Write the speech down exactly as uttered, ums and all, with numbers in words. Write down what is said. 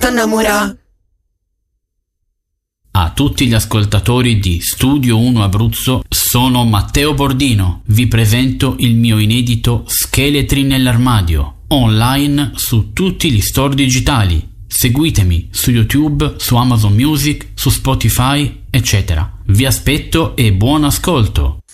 innamorà. A tutti gli ascoltatori di Studio uno Abruzzo, sono Matteo Bordino. Vi presento il mio inedito Scheletri nell'armadio, online su tutti gli store digitali. Seguitemi su YouTube, su Amazon Music, su Spotify, eccetera. Vi aspetto e buon ascolto!